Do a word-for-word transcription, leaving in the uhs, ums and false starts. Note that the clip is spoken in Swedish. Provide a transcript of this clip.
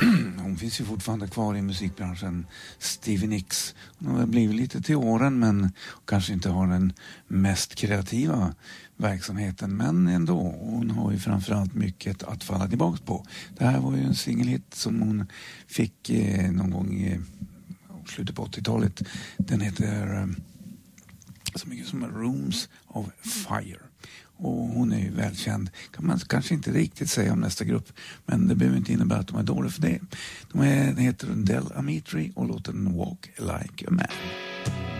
Hon finns ju fortfarande kvar i musikbranschen, Stevie Nicks. Hon har blivit lite till åren men kanske inte har den mest kreativa verksamheten, men ändå. Hon har ju framförallt mycket att falla tillbaka på. Det här var ju en singelhit som hon fick eh, någon gång i slutet på åttiotalet. Den heter eh, så mycket som Rooms of Fire. Och hon är ju välkänd, kan man kanske inte riktigt säga om nästa grupp, men det behöver inte innebära att de är dåliga för det. De är, heter Del Amitri och låter den Walk Like a Man.